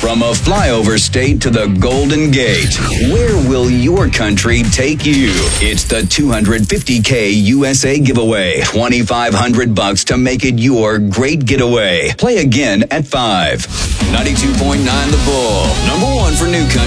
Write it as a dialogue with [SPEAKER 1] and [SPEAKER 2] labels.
[SPEAKER 1] From a flyover state to the Golden Gate, where will your country take you? It's the $250K USA giveaway. $2,500 to make it your great getaway. Play again at 5. 92.9 The Bull. #1 for new country.